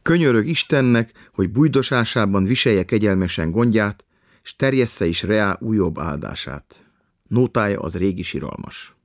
Könyörög Istennek, hogy bújdosásában viselje kegyelmesen gondját, s terjessze is reá újabb áldását. Nótája az régi siralmas.